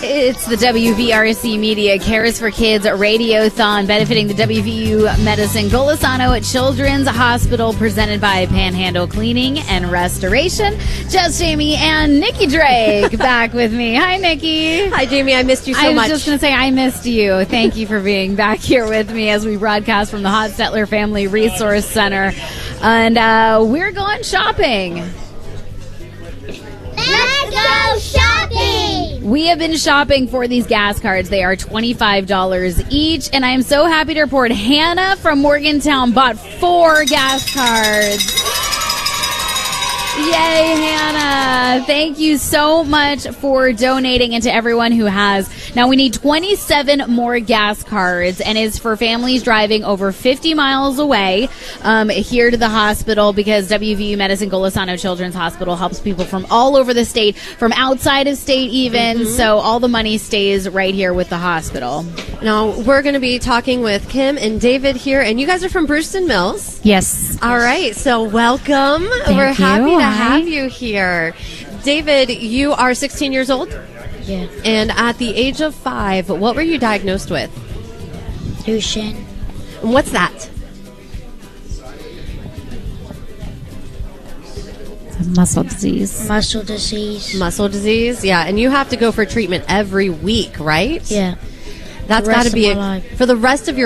It's the WVRC Media Cares for Kids Radiothon benefiting the WVU Medicine Golisano Children's Hospital, presented by Panhandle Cleaning and Restoration. Just Jamie and Nikki Drake back with me. Hi, Nikki. Hi, Jamie. I missed you so much. I was just going to say I missed you. Thank you for being back here with me as we broadcast from the Hostetler Family Resource Center. And we're going shopping. Let's go shopping! We have been shopping for these gas cards. They are $25 each, and I am so happy to report Hannah from Morgantown bought 4 gas cards. Yay, Hannah. Thank you so much for donating, and to everyone who has. Now, we need 27 more gas cards, and it's for families driving over 50 miles away here to the hospital, because WVU Medicine Golisano Children's Hospital helps people from all over the state, from outside of state even, so all the money stays right here with the hospital. Now, we're going to be talking with Kim and David here, and you guys are from Brewston Mills. Yes. All right, so welcome. We're happy to have you here. David, you are 16 years old? Yeah. And at the age of 5, what were you diagnosed with? Duchenne. And what's that? Muscle disease. Muscle disease. Muscle disease, yeah. And you have to go for treatment every week, right? Yeah. That's The rest got to be of my life. for the rest of your